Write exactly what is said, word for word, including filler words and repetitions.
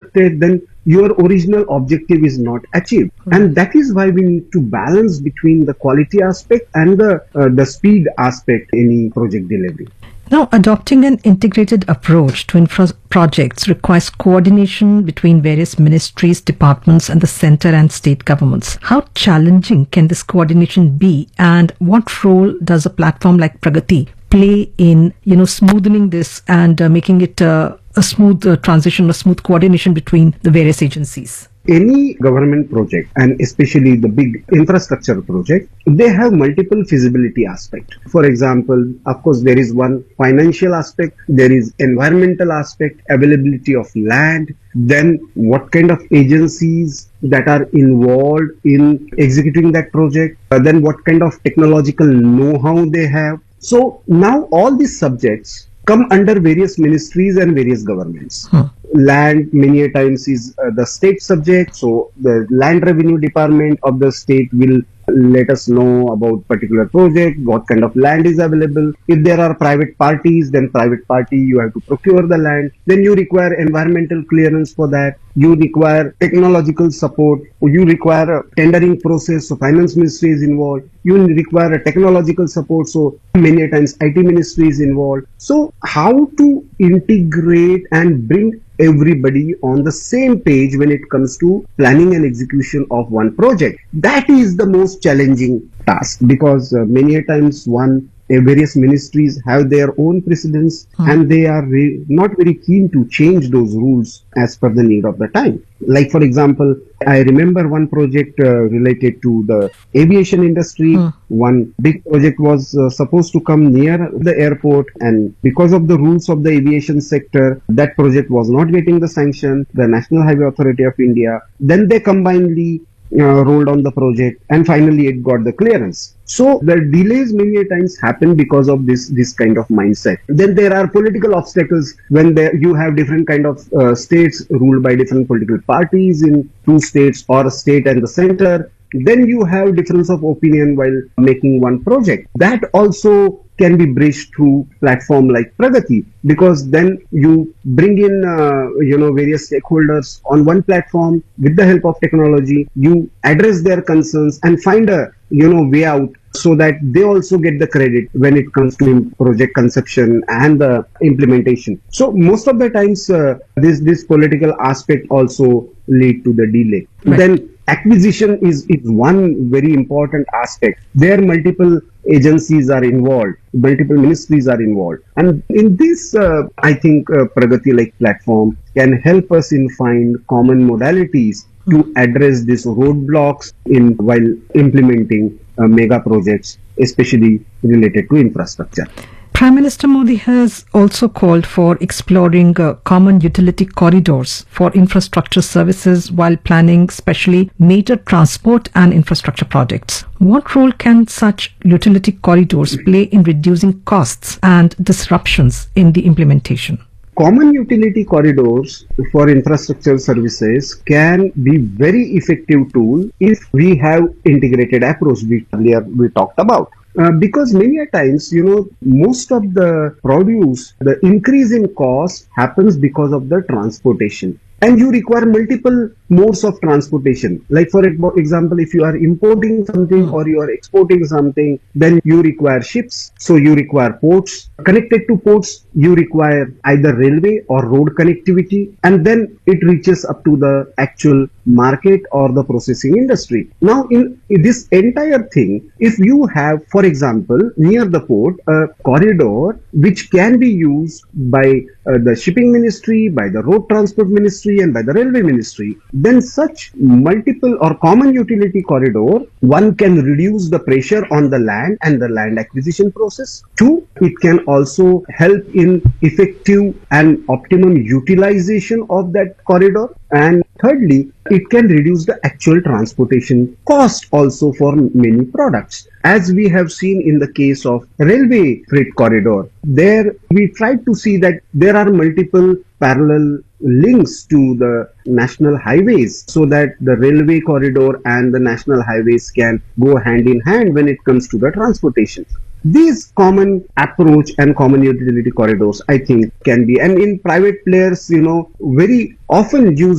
obstructed, then your original objective is not achieved. Mm-hmm. And that is why we need to balance between the quality aspect and the, uh, the speed aspect in any project delivery. Now, adopting an integrated approach to infra projects requires coordination between various ministries, departments, and the center and state governments. How challenging can this coordination be, and what role does a platform like Pragati play in, you know, smoothing this and uh, making it uh, a smooth uh, transition, a smooth coordination between the various agencies? Any government project, and especially the big infrastructure project, they have multiple feasibility aspects. For example, of course, there is one financial aspect, there is environmental aspect, availability of land, then what kind of agencies that are involved in executing that project, uh, then what kind of technological know-how they have. So now all these subjects come under various ministries and various governments. Hmm. Land many a times is uh, the state subject, so the land revenue department of the state will let us know about particular project, what kind of land is available. If there are private parties, then private party you have to procure the land. Then you require environmental clearance for that. You require technological support. You require a tendering process, so finance ministry is involved. You require a technological support, so many a times I T ministry is involved. So how to integrate and bring everybody on the same page when it comes to planning and execution of one project? That is the most challenging task, because uh, many a times one uh, various ministries have their own precedents, hmm. and they are re- not very keen to change those rules as per the need of the time. Like, for example, I remember one project uh, related to the aviation industry. Hmm. One big project was uh, supposed to come near the airport, and because of the rules of the aviation sector, that project was not getting the sanction. The National Highway Authority of India, then they combinedly uh, rolled on the project, and finally it got the clearance. So the delays many a times happen because of this this kind of mindset. Then there are political obstacles when there, you have different kind of uh, states ruled by different political parties in two states, or a state and the center. Then you have difference of opinion while making one project. That also can be bridged through platform like Pragati, because then you bring in uh, you know various stakeholders on one platform with the help of technology. You address their concerns and find a you know way out, so that they also get the credit when it comes to project conception and the implementation. So most of the times uh, this this political aspect also lead to the delay. Right. Then acquisition is, is one very important aspect. There multiple agencies are involved, multiple ministries are involved. And in this, uh, I think uh, Pragati like platform can help us in find common modalities to address these roadblocks in while implementing uh, mega projects, especially related to infrastructure. Prime Minister Modi has also called for exploring uh, common utility corridors for infrastructure services while planning especially major transport and infrastructure projects. What role can such utility corridors play in reducing costs and disruptions in the implementation? Common utility corridors for infrastructure services can be very effective tool if we have integrated approach we earlier we talked about. Uh, because many a times, you know, most of the produce, the increase in cost happens because of the transportation. And you require multiple modes of transportation. Like for example, if you are importing something or you are exporting something, then you require ships. So you require ports. Connected to ports, you require either railway or road connectivity. And then it reaches up to the actual market or the processing industry. Now in, in this entire thing, if you have, for example, near the port, a corridor which can be used by uh, the shipping ministry, by the road transport ministry, and by the railway ministry, then such multiple or common utility corridor, one can reduce the pressure on the land and the land acquisition process. Two, it can also help in effective and optimum utilization of that corridor. And thirdly, it can reduce the actual transportation cost also for many products. As we have seen in the case of railway freight corridor, there we tried to see that there are multiple parallel links to the national highways, so that the railway corridor and the national highways can go hand in hand when it comes to the transportation. These common approach and common utility corridors, I think, can be, and in private players, you know, very often use